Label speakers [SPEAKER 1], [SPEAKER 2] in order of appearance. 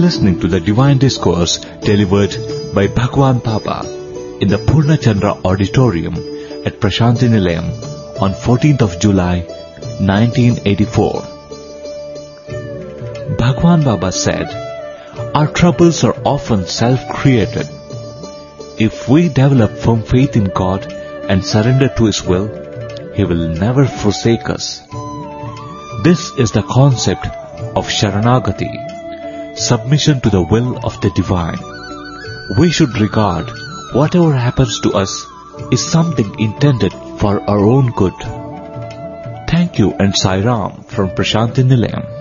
[SPEAKER 1] listening to the Divine Discourse delivered by Bhagwan Baba in the Purnachandra Auditorium at Prashanti Nilayam on 14th of July 1984. Bhagwan Baba said, "Our troubles are often self-created. If we develop firm faith in God and surrender to His will, He will never forsake us." This is the concept of Sharanagati, submission to the will of the Divine. We should regard whatever happens to us is something intended for our own good. Thank you and Sai Ram from Prashanti Nilayam.